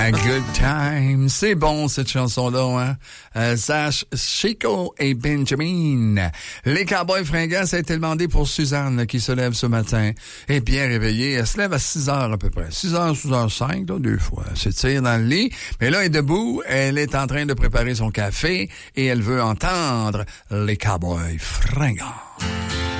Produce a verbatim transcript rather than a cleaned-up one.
A good time. C'est bon, cette chanson-là, hein? Euh, Zach, Chico et Benjamin. Les Cowboys fringants, ça a été demandé pour Suzanne, qui se lève ce matin. Et bien réveillée. Elle se lève à six heures à peu près. six heures, six heures cinq, là, deux fois. Elle s'étire dans le lit. Mais là, elle est debout. Elle est en train de préparer son café. Et elle veut entendre les Cowboys fringants.